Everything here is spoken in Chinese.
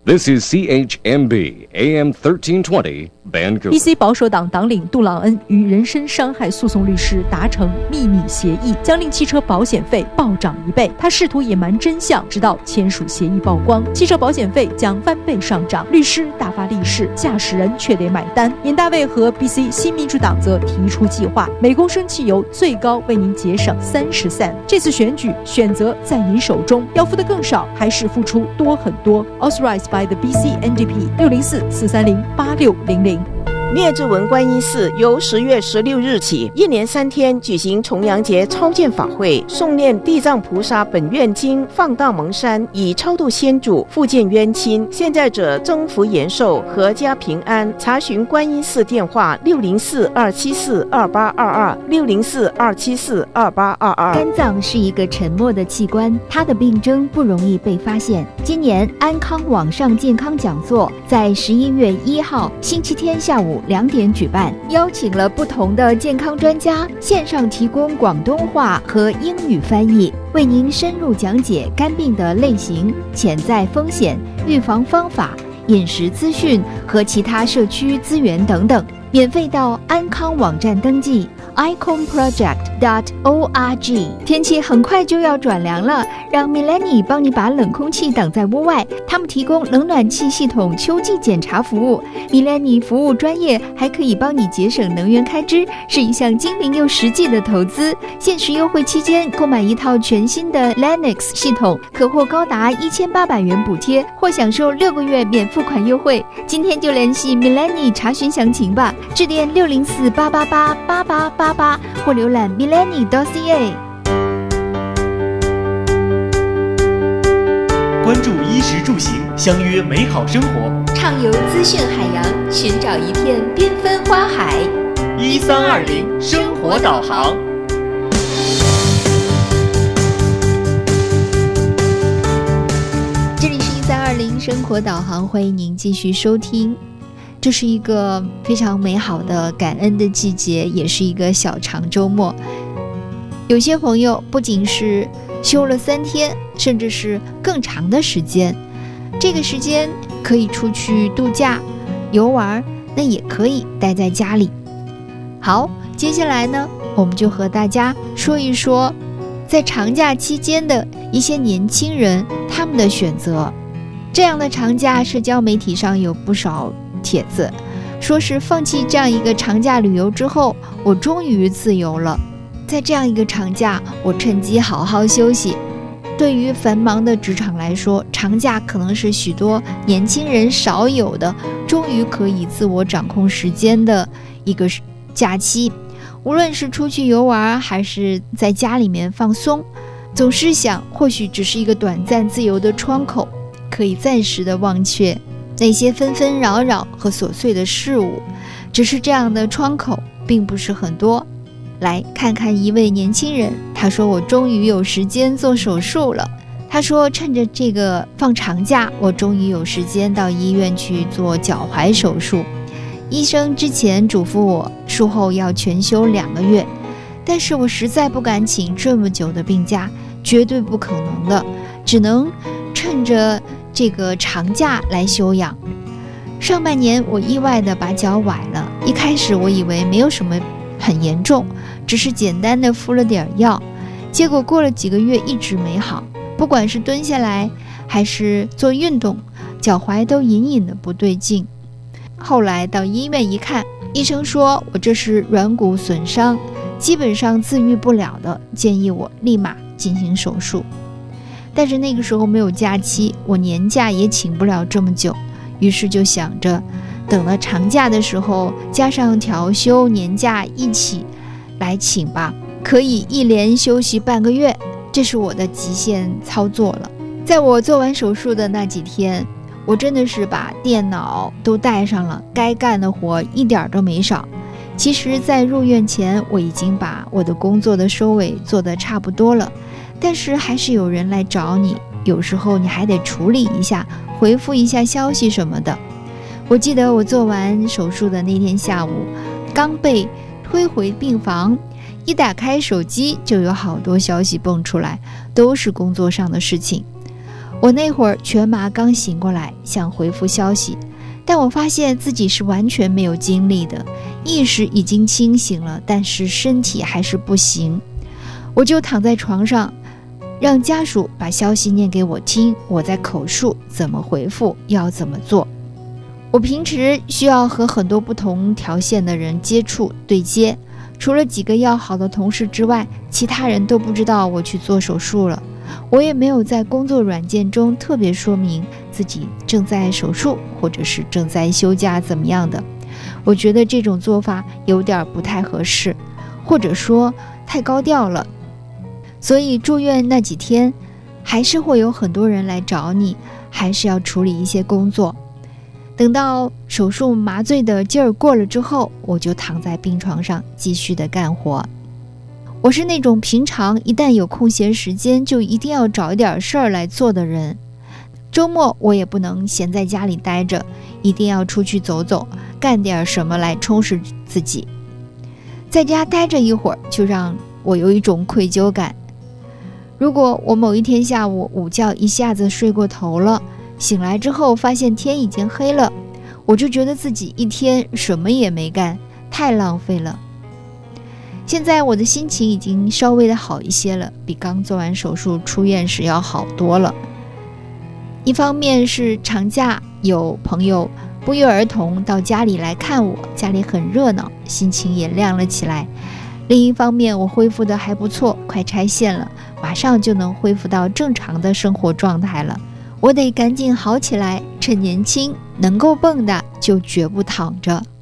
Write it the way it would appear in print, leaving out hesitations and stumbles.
This is CHMB AM 1320 Vancouver. BC 保守党党领杜朗恩与人身伤害诉讼律师达成秘密协议，将令汽车保险费暴涨1倍。他试图隐瞒真相，直到签署协议曝光，汽车保险费将翻倍上涨。律师大发利市，驾驶人却得买单。尹大卫和 BC 新民主党则提出计划，每公升汽油最高为您节省30 cent。这次选举选择在您手中，要付的更少，还是付出多很多 ？Authorized by the BC NDP 604-430-8600。 聂志文观音寺由10月16日起，一连3天举行重阳节超荐法会，诵念地藏菩萨本愿经，放大蒙山，以超度先祖、复见冤亲，现在者增福延寿，阖家平安。查询观音寺电话604-274-2822，604-274-2822。 肝脏是一个沉默的器官，它的病症不容易被发现。今年安康网上健康讲座在11月1号星期天下午2点举办，邀请了不同的健康专家，线上提供广东话和英语翻译，为您深入讲解肝病的类型、潜在风险、预防方法、饮食资讯和其他社区资源等等。免费到安康网站登记 iconproject.org。 天气很快就要转凉了，让 Milani 帮你把冷空气挡在屋外，他们提供冷暖气系统秋季检查服务。 Milani 服务专业，还可以帮你节省能源开支，是一项精明又实际的投资。限时优惠期间购买一套全新的 Lennox 系统，可获高达1800元补贴，或享受6个月免付款优惠。今天就联系 Milani 查询详情吧，致电604-888-8888或浏览 milani.ca。 关注衣食住行，相约美好生活， 畅游资讯海洋，寻找一片缤纷花海。 1320生活导航。 这里是1320生活导航，欢迎您继续收听。这是一个非常美好的感恩的季节，也是一个小长周末。有些朋友不仅是休了3天，甚至是更长的时间，这个时间可以出去度假游玩，那也可以待在家里。好，接下来呢，我们就和大家说一说在长假期间的一些年轻人他们的选择。这样的长假，社交媒体上有不少帖子，说是放弃这样一个长假旅游之后，我终于自由了。在这样一个长假，我趁机好好休息。对于繁忙的职场来说，长假可能是许多年轻人少有的，终于可以自我掌控时间的一个假期。无论是出去游玩，还是在家里面放松，总是想或许只是一个短暂自由的窗口，可以暂时的忘却那些纷纷扰扰和琐碎的事物。只是这样的窗口并不是很多。来看看一位年轻人，他说我终于有时间做手术了。他说趁着这个放长假，我终于有时间到医院去做脚踝手术。医生之前嘱咐我术后要全休2个月，但是我实在不敢请这么久的病假，绝对不可能的，只能趁着这个长假来休养。上半年我意外地把脚崴了，一开始我以为没有什么很严重，只是简单的敷了点药，结果过了几个月一直没好，不管是蹲下来还是做运动，脚踝都隐隐的不对劲。后来到医院一看，医生说我这是软骨损伤，基本上自愈不了的，建议我立马进行手术。但是那个时候没有假期，我年假也请不了这么久，于是就想着等了长假的时候加上调休年假一起来请吧，可以一连休息半个月，这是我的极限操作了。在我做完手术的那几天，我真的是把电脑都带上了，该干的活一点都没少。其实在入院前，我已经把我的工作的收尾做得差不多了，但是还是有人来找你，有时候你还得处理一下，回复一下消息什么的。我记得我做完手术的那天下午，刚被推回病房，一打开手机就有好多消息蹦出来，都是工作上的事情。 我那会儿全麻刚醒过来，想回复消息，但我发现自己是完全没有精力的，意识已经清醒了，但是身体还是不行。我就躺在床上，让家属把消息念给我听，我在口述怎么回复，要怎么做。我平时需要和很多不同条线的人接触对接，除了几个要好的同事之外，其他人都不知道我去做手术了。我也没有在工作软件中特别说明自己正在手术或者是正在休假怎么样的。我觉得这种做法有点不太合适，或者说太高调了。所以住院那几天还是会有很多人来找你，还是要处理一些工作。等到手术麻醉的劲儿过了之后，我就躺在病床上继续的干活。我是那种平常一旦有空闲时间就一定要找一点事儿来做的人，周末我也不能闲在家里待着，一定要出去走走，干点什么来充实自己。在家待着一会儿就让我有一种愧疚感。如果我某一天下午午觉一下子睡过头了，醒来之后发现天已经黑了，我就觉得自己一天什么也没干，太浪费了。现在我的心情已经稍微的好一些了，比刚做完手术出院时要好多了。一方面是长假有朋友不约而同到家里来看我，家里很热闹，心情也亮了起来。另一方面我恢复的还不错，快拆线了，马上就能恢复到正常的生活状态了。我得赶紧好起来，趁年轻，能够蹦的就绝不躺着。